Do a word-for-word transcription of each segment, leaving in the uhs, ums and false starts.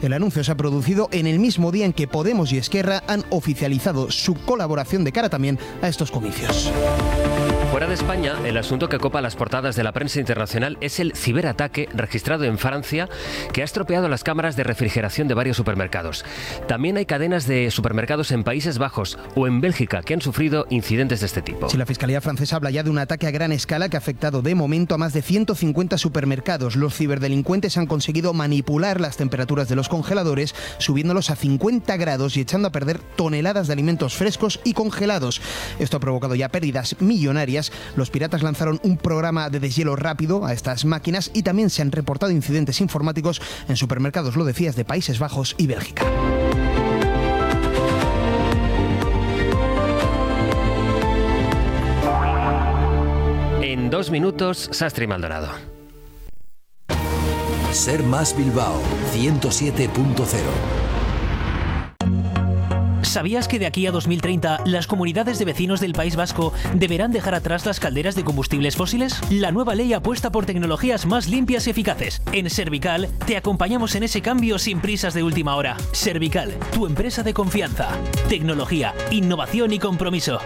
El anuncio se ha producido en el mismo día en que Podemos y Esquerra han oficializado su colaboración de cara también a estos comicios. Fuera de España, el asunto que copa las portadas de la prensa internacional es el ciberataque registrado en Francia que ha estropeado las cámaras de refrigeración de varios supermercados. También hay cadenas de supermercados en Países Bajos o en Bélgica que han sufrido incidentes de este tipo. Sí, la Fiscalía francesa habla ya de un ataque a gran escala que ha afectado de momento a más de ciento cincuenta supermercados. Los ciberdelincuentes han conseguido manipular las temperaturas de los congeladores, subiéndolos a cincuenta grados y echando a perder toneladas de alimentos frescos y congelados. Esto ha provocado ya pérdidas millonarias. Los piratas lanzaron un programa de deshielo rápido a estas máquinas y también se han reportado incidentes informáticos en supermercados, lo decías, de Países Bajos y Bélgica. En dos minutos, Sastre y Maldonado. Ser Más Bilbao, ciento siete punto cero. ¿Sabías que de aquí a dos mil treinta las comunidades de vecinos del País Vasco deberán dejar atrás las calderas de combustibles fósiles? La nueva ley apuesta por tecnologías más limpias y eficaces. En Servical te acompañamos en ese cambio sin prisas de última hora. Servical, tu empresa de confianza. Tecnología, innovación y compromiso.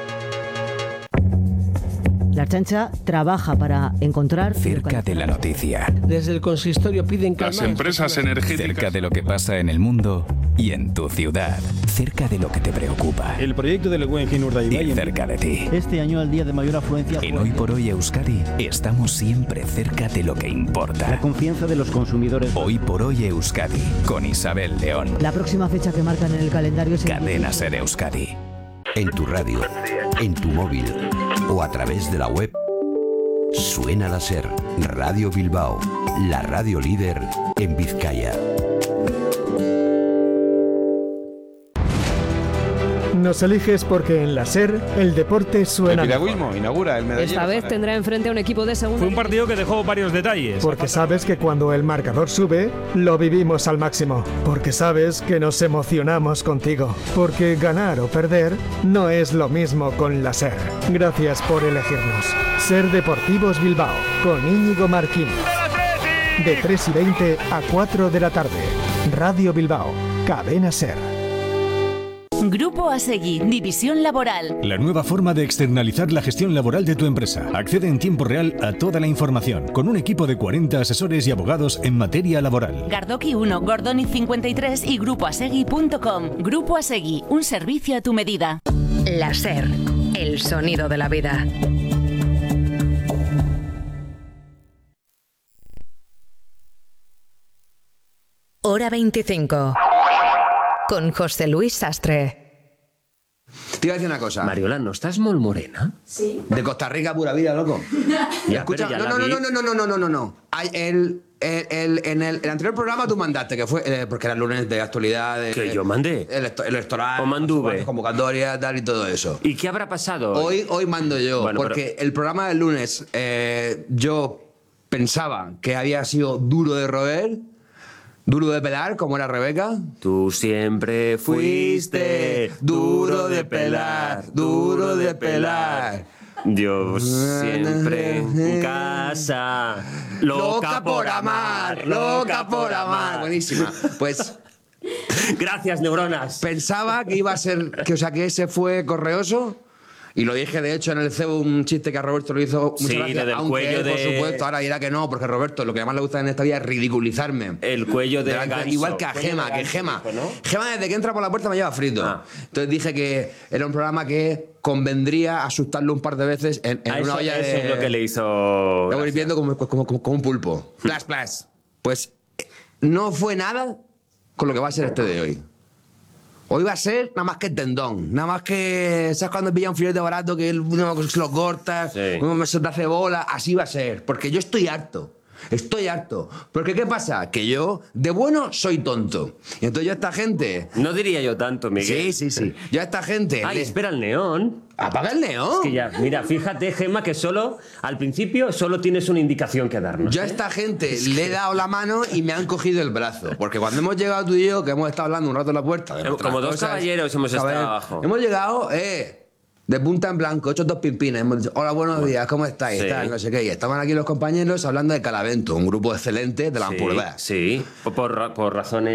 La Ertzaintza trabaja para encontrar... Cerca de la noticia. Desde el consistorio piden calmar... Las empresas energéticas... Cerca de lo que pasa en el mundo y en tu ciudad. Cerca de lo que te preocupa. El proyecto del Guggenheim Urdaibai... Y cerca de ti. Este año, el día de mayor afluencia... En Hoy por Hoy Euskadi, estamos siempre cerca de lo que importa. La confianza de los consumidores... Hoy por Hoy Euskadi, con Isabel León. La próxima fecha que marcan en el calendario es... el... Cadena Ser Euskadi. En tu radio, en tu móvil o a través de la web, suena la Ser, Radio Bilbao, la radio líder en Vizcaya. Nos eliges porque en la SER el deporte suena. El piragüismo inaugura el medallero. Esta vez tendrá enfrente a un equipo de segunda. Fue un partido que dejó varios detalles. Porque sabes que cuando el marcador sube, lo vivimos al máximo. Porque sabes que nos emocionamos contigo. Porque ganar o perder no es lo mismo con la SER. Gracias por elegirnos. SER Deportivos Bilbao, con Íñigo Marquín. De tres y veinte a cuatro de la tarde. Radio Bilbao, Cadena SER. Grupo Asegui, División Laboral. La nueva forma de externalizar la gestión laboral de tu empresa. Accede en tiempo real a toda la información, con un equipo de cuarenta asesores y abogados en materia laboral. Gardoki uno, Gordoniz cincuenta y tres y grupo asegui punto com. Grupo Asegui, un servicio a tu medida. La SER, el sonido de la vida. Hora veinticinco. Con José Luis Sastre. Te iba a decir una cosa. Mariolano, ¿estás molt morena? Sí. De Costa Rica, pura vida, loco. Ya, escucha, ya no, no, no, no, no, no, no, no, no, no, no. Hay el, el, el, en el, el anterior programa tú mandaste, que fue, eh, porque era el lunes de actualidad. De, que yo mandé. El, el electoral. O manduve. Convocatoria, tal y todo eso. ¿Y qué habrá pasado hoy? Hoy, hoy mando yo, bueno, porque pero... el programa del lunes eh, yo pensaba que había sido duro de roer. Duro de pelar, como era Rebeca. Tú siempre fuiste duro de pelar, duro de pelar. Yo siempre en casa, loca, loca por amar, loca por amar. Buenísima. Pues... Gracias, neuronas. Pensaba que iba a ser... Que, o sea, que ese fue correoso... Y lo dije, de hecho, en el cebo, un chiste que a Roberto lo hizo muchas sí, gracias, del aunque cuello él, de... por supuesto, ahora dirá que no, porque Roberto, lo que más le gusta en esta vida es ridiculizarme. El cuello de Delante, ganso. Igual que a Gema, que Gema. ¿No? Gema, desde que entra por la puerta me lleva frito. Ah. Entonces dije que era un programa que convendría asustarlo un par de veces en, en a una eso, olla de... Eso es lo que le hizo... Lo voy viendo como, como, como, como un pulpo. Plas, plas. Pues no fue nada con lo que va a ser este de hoy. Hoy va a ser nada más que tendón, nada más que... ¿Sabes cuando pilla un filete barato que uno se lo corta, sí. Uno se te hace bola? Así va a ser, porque yo estoy harto. Estoy harto. Porque ¿qué pasa? Que yo, de bueno, soy tonto. Y entonces yo a esta gente... No diría yo tanto, Miguel. Sí, sí, sí. Yo a esta gente... Ay, le... espera el neón. ¡Apaga el neón! Es que ya, mira, fíjate, Gemma, que solo, al principio, solo tienes una indicación que darnos. Yo ¿eh? a esta gente es le he dado la mano y me han cogido el brazo. Porque cuando hemos llegado tú y yo, que hemos estado hablando un rato en la puerta... Como dos cosas, caballeros hemos estado caballeros, abajo. Hemos llegado, eh... de punta en blanco, hechos dos pimpines. Hemos dicho, hola, buenos bueno, días, ¿cómo estáis? Sí. Tal, no sé qué. Y estaban aquí los compañeros hablando de Calavento, un grupo excelente de la sí, Ampurdá. Sí, por, por razones...